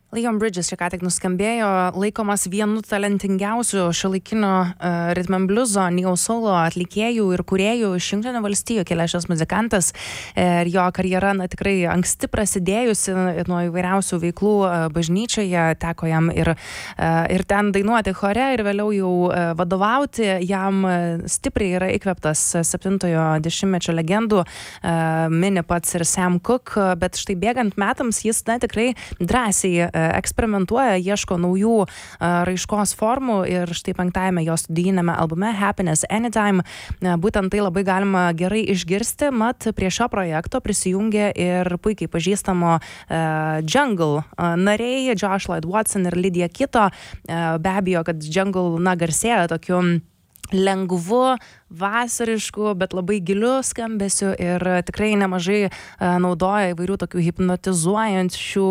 Leon Bridges čia ką tik nuskambėjo, laikomas vienu talentingiausių šiuolaikinio rhythm and blueso, neo solo atlikėjų ir kūrėjų iš Jungtinių valstijų kilęs šis muzikantas. Ir jo karjera tikrai anksti prasidėjusi nuo įvairiausių veiklų bažnyčioje, teko jam ir ten dainuoti chore ir vėliau jau vadovauti. Jam stipriai yra įkvėptas 70-ojo dešimtmečio legendų, mini pats ir Sam Cooke, bet štai bėgant metams jis tikrai drąsiai eksperimentuoja, ieško naujų raiškos formų ir štai 5-ajame jo studijinėme albume Happiness Anytime būtent tai labai galima gerai išgirsti, mat prie šio projekto prisijungė ir puikiai pažįstamo Jungle nariai Josh Lloyd Watson ir Lydia Kito. Be abejo, kad Jungle garsėja tokiu lengvu, vasarišku, bet labai giliu skambesiu ir tikrai nemažai naudoja įvairių tokių hipnotizuojančių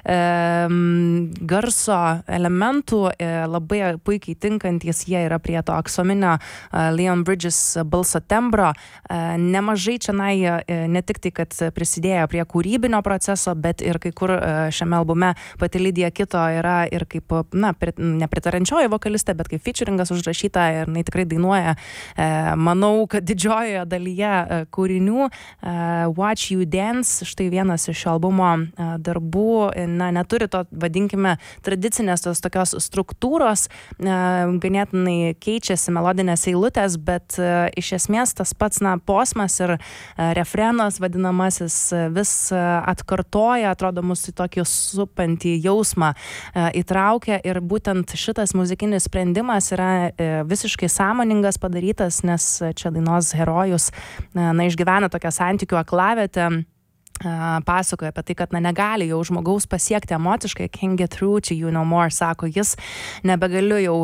garso elementų, labai puikiai tinkantys jie yra prie to aksominio Leon Bridges balso tembro. Nemažai čionai ne tik tai, kad prisidėjo prie kūrybinio proceso, bet ir kai kur šiame albume pati Lydia Kito yra ir kaip, nepritarančioji vokalistė, bet kaip featuringas užrašyta ir jinai tikrai dainuoja, manau, kad didžiojoje dalyje kūrinių. Watch You Dance, štai vienas iš šio albumo darbų, neturi to, vadinkime, tradicinės tos tokios struktūros, ganėtinai keičiasi melodinės eilutės, bet iš esmės tas pats posmas ir refrenas vadinamasis vis atkartoja, atrodo, mus į tokį supantį jausmą įtraukia ir būtent šitas muzikinis sprendimas yra visiškai sąmoningas padarytas, nes čia dainos herojus išgyvena tokią santykių aklavietę, pasakoja apie tai, kad negali jau žmogaus pasiekti emociškai, can't get through to you no more, sako jis, nebegaliu jau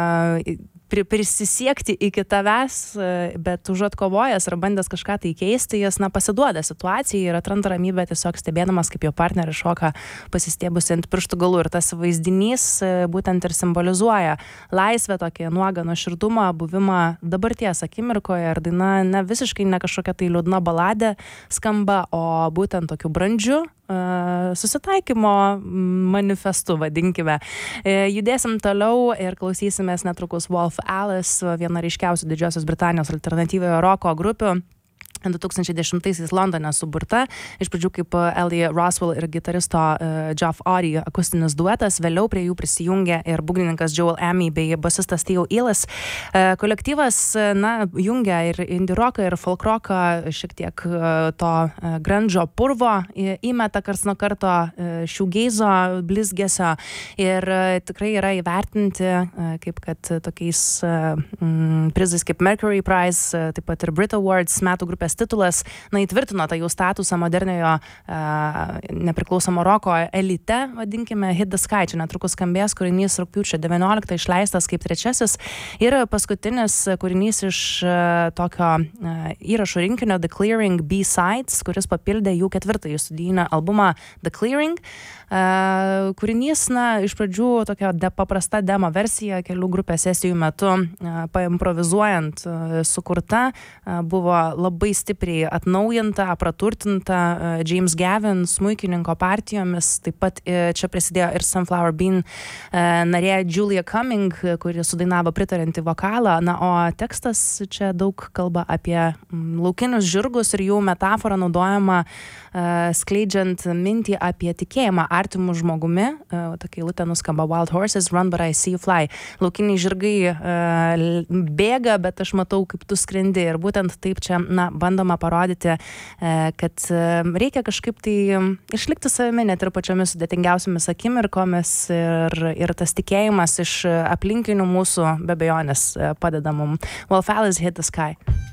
prisisiekti iki tavęs, bet užuot kovojęs ar bandęs kažką tai keisti, jis pasiduoda situacijai ir atranda ramybę tiesiog stebėdamas, kaip jo partneris šoka pasistiebusi ant pirštų galų. Ir tas vaizdinys būtent ir simbolizuoja laisvę, tokį nuogą nuoširdumą, buvimą dabarties akimirkoje. Ir daina visiškai ne kažkokia tai liūdna baladė skamba, o būtent tokiu brandžiu susitaikymo manifestu, vadinkime. Judėsim toliau ir klausysimės netrukus Wolf Alice, viena ryškiausių Didžiosios Britanijos alternatyviojo roko grupių. 2010-aisiais Londone suburta, iš pradžių kaip Ellie Roswell ir gitaristo Geoff Audie akustinis duetas, vėliau prie jų prisijungė ir būgnininkas Joel Amy bei basistas Theo Ellis. Kolektyvas, jungia ir indie roką, ir folk roką, šiek tiek to grandžo purvo įmeta karts nuo karto, shoegazo, blizgesio ir tikrai yra įvertinti kaip kad tokiais prizais kaip Mercury Prize, taip pat ir Brit Awards, metų grupės titulas, įtvirtino tą jų statusą moderniojo nepriklausomo roko elite, vadinkime, Hit the Sky. Čia netrukus skambės kūrinys rugpjūčio 19 išleistas kaip trečiasis ir paskutinis kūrinys iš tokio įrašų rinkinio The Clearing B-Sides, kuris papildė jų 4-ąjį studijinį albumą The Clearing. Kūrinys, iš pradžių tokia paprasta demo versija, kelių grupės sesijų metu paimprovizuojant sukurta, buvo labai stipriai atnaujinta, praturtinta James Gavin smuikininko partijomis, taip pat čia prisidėjo ir Sunflower Bean narė Julia Cumming, kuri sudainavo pritarinti vokalą, o tekstas čia daug kalba apie laukinius žirgus ir jų metaforą naudojama skleidžiant mintį apie tikėjimą artimų žmogumi. Tokia eilutė nuskamba: Wild horses run but I see you fly. Laukiniai žirgai bėga, bet aš matau, kaip tu skrendi. Ir būtent taip čia bandoma parodyti, kad reikia kažkaip tai išlikti savimi net ir pačiomis sudėtingiausiamis akimirkomis ir tas tikėjimas iš aplinkinių mūsų be abejonės padeda mum. Wolf Alice, Hit the Sky.